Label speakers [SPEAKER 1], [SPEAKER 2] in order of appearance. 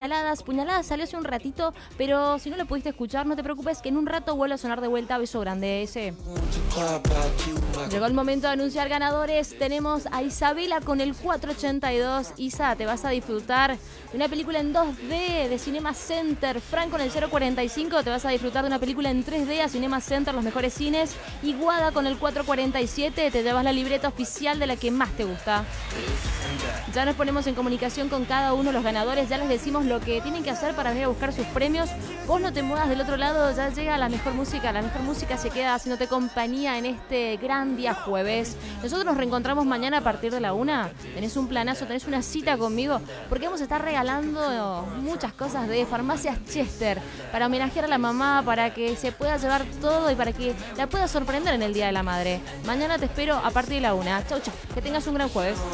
[SPEAKER 1] Puñaladas. Puñaladas salió hace un ratito, pero si no lo pudiste escuchar, no te preocupes, que en un rato vuelve a sonar de vuelta. Beso grande ese. Llegó el momento de anunciar ganadores. Tenemos a Isabela con el 482. Isa, te vas a disfrutar de una película en 2D de Cinema Center. Frank con el 045, te vas a disfrutar de una película en 3D a Cinema Center, los mejores cines. Y Guada con el 447, te llevas la libreta oficial de la que más te gusta. Ya nos ponemos en comunicación con cada uno de los ganadores. Ya les decimos lo que tienen que hacer para venir a buscar sus premios. Vos no te muevas del otro lado, ya llega la mejor música. La mejor música se queda haciéndote compañía en este gran día jueves. Nosotros nos reencontramos mañana a partir de la 1. Tenés un planazo, tenés una cita conmigo, porque vamos a estar regalando muchas cosas de Farmacias Chester para homenajear a la mamá, para que se pueda llevar todo y para que la pueda sorprender en el Día de la Madre. Mañana te espero a partir de la 1. Chau, chau. Que tengas un gran jueves.